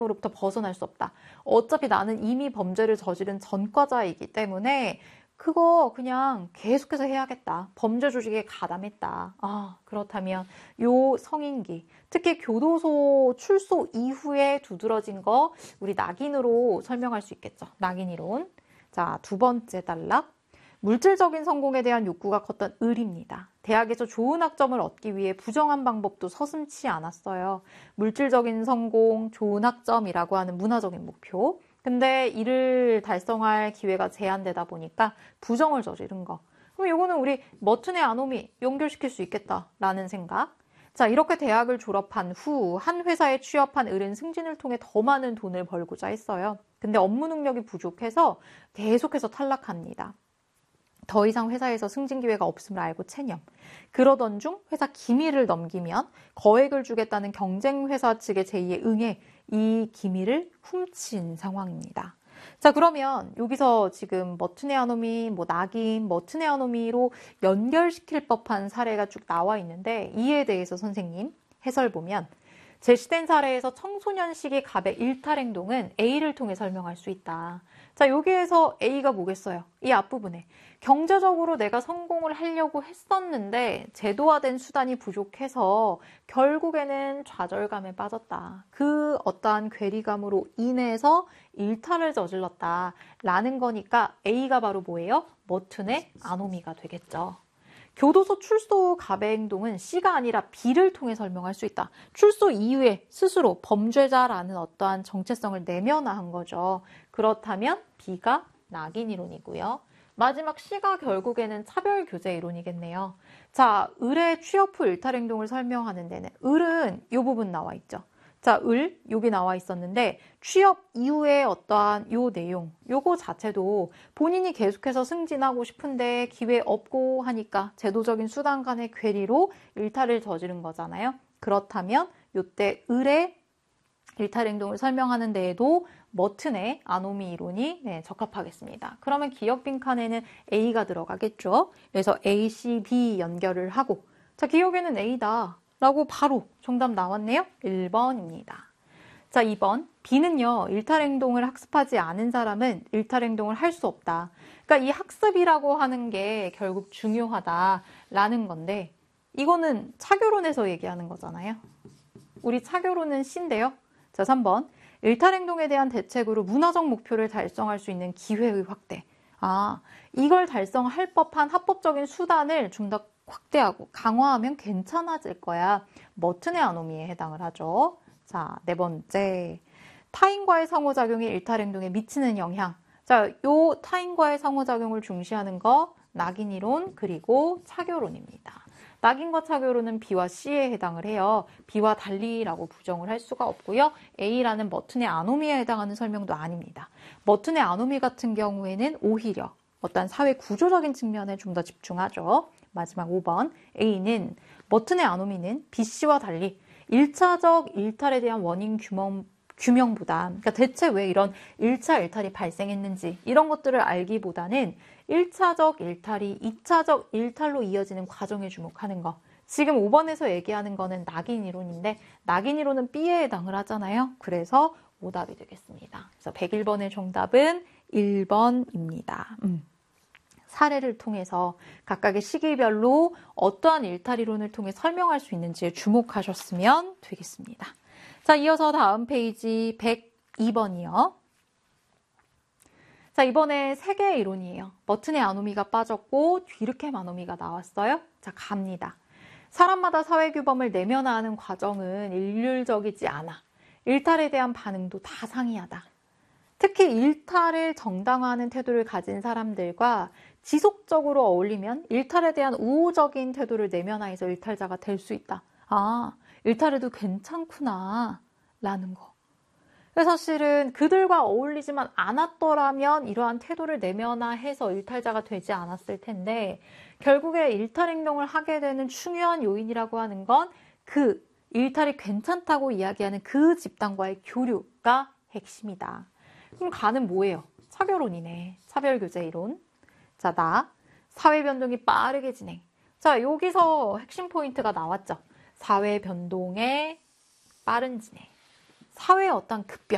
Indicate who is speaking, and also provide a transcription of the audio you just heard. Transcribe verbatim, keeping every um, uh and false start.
Speaker 1: 으로부터 벗어날 수 없다. 어차피 나는 이미 범죄를 저지른 전과자이기 때문에 그거 그냥 계속해서 해야겠다. 범죄 조직에 가담했다. 아, 그렇다면 요 성인기, 특히 교도소 출소 이후에 두드러진 거 우리 낙인으로 설명할 수 있겠죠. 낙인 이론. 자, 두 번째 단락. 물질적인 성공에 대한 욕구가 컸던 을입니다. 대학에서 좋은 학점을 얻기 위해 부정한 방법도 서슴지 않았어요. 물질적인 성공, 좋은 학점이라고 하는 문화적인 목표. 근데 이를 달성할 기회가 제한되다 보니까 부정을 저지른 거. 그럼 이거는 우리 머튼의 아노미 연결시킬 수 있겠다라는 생각. 자, 이렇게 대학을 졸업한 후 한 회사에 취업한 을은 승진을 통해 더 많은 돈을 벌고자 했어요. 근데 업무 능력이 부족해서 계속해서 탈락합니다. 더 이상 회사에서 승진 기회가 없음을 알고 체념. 그러던 중 회사 기밀을 넘기면 거액을 주겠다는 경쟁 회사 측의 제의에 응해 이 기밀을 훔친 상황입니다. 자, 그러면 여기서 지금 머튼의 아노미, 뭐 낙인, 머튼의 아노미로 연결시킬 법한 사례가 쭉 나와 있는데 이에 대해서 선생님 해설 보면 제시된 사례에서 청소년 시기 갑의 일탈 행동은 A를 통해 설명할 수 있다. 자, 여기에서 A가 뭐겠어요? 이 앞부분에 경제적으로 내가 성공을 하려고 했었는데 제도화된 수단이 부족해서 결국에는 좌절감에 빠졌다. 그 어떠한 괴리감으로 인해서 일탈을 저질렀다라는 거니까 A가 바로 뭐예요? 머튼의 아노미가 되겠죠. 교도소 출소 갑의 행동은 C가 아니라 B를 통해 설명할 수 있다. 출소 이후에 스스로 범죄자라는 어떠한 정체성을 내면화한 거죠. 그렇다면 B가 낙인 이론이고요. 마지막 C가 결국에는 차별교제 이론이겠네요. 자, 을의 취업 후 일탈 행동을 설명하는 데는 을은 이 부분 나와 있죠. 자, 을 여기 나와 있었는데 취업 이후에 어떠한 요 내용 요거 자체도 본인이 계속해서 승진하고 싶은데 기회 없고 하니까 제도적인 수단 간의 괴리로 일탈을 저지른 거잖아요. 그렇다면 요때 을의 일탈 행동을 설명하는 데에도 머튼의 아노미 이론이 네, 적합하겠습니다. 그러면 기억 빈칸에는 A가 들어가겠죠. 그래서 A, C, B 연결을 하고 자, 기억에는 A다. 라고 바로 정답 나왔네요. 일 번입니다. 자, 이 번. B는요. 일탈 행동을 학습하지 않은 사람은 일탈 행동을 할 수 없다. 그러니까 이 학습이라고 하는 게 결국 중요하다라는 건데 이거는 차교론에서 얘기하는 거잖아요. 우리 차교론은 C인데요. 자, 삼 번. 일탈 행동에 대한 대책으로 문화적 목표를 달성할 수 있는 기회의 확대. 아, 이걸 달성할 법한 합법적인 수단을 좀 더 확대하고 강화하면 괜찮아질 거야. 머튼의 아노미에 해당을 하죠. 자, 네 번째. 타인과의 상호작용이 일탈 행동에 미치는 영향. 자, 요 타인과의 상호작용을 중시하는 거 낙인 이론 그리고 차교론입니다. 낙인과 차교론은 B와 C에 해당을 해요. B와 달리라고 부정을 할 수가 없고요. A라는 머튼의 아노미에 해당하는 설명도 아닙니다. 머튼의 아노미 같은 경우에는 오히려 어떤 사회 구조적인 측면에 좀 더 집중하죠. 마지막 오 번. A는 머튼의 아노미는 B씨와 달리 일차적 일탈에 대한 원인 규명, 규명보다 그러니까 대체 왜 이런 일차 일탈이 발생했는지 이런 것들을 알기보다는 일차적 일탈이 이차적 일탈로 이어지는 과정에 주목하는 거. 지금 오 번에서 얘기하는 거는 낙인 이론인데 낙인 이론은 B에 해당을 하잖아요. 그래서 오답이 되겠습니다. 그래서 백일 번의 정답은 일 번입니다. 음. 사례를 통해서 각각의 시기별로 어떠한 일탈 이론을 통해 설명할 수 있는지에 주목하셨으면 되겠습니다. 자, 이어서 다음 페이지 백이 번이요. 자, 이번에 세 개의 이론이에요. 머튼의 아노미가 빠졌고 뒤르켐 아노미가 나왔어요. 자, 갑니다. 사람마다 사회규범을 내면화하는 과정은 일률적이지 않아. 일탈에 대한 반응도 다 상이하다. 특히 일탈을 정당화하는 태도를 가진 사람들과 지속적으로 어울리면 일탈에 대한 우호적인 태도를 내면화해서 일탈자가 될 수 있다. 아, 일탈해도 괜찮구나 라는 거. 사실은 그들과 어울리지만 않았더라면 이러한 태도를 내면화해서 일탈자가 되지 않았을 텐데 결국에 일탈 행동을 하게 되는 중요한 요인이라고 하는 건 그 일탈이 괜찮다고 이야기하는 그 집단과의 교류가 핵심이다. 그럼 가는 뭐예요? 차교론이네. 차별교제 이론. 자, 나. 사회 변동이 빠르게 진행. 자, 여기서 핵심 포인트가 나왔죠. 사회 변동의 빠른 진행. 사회의 어떤 급변.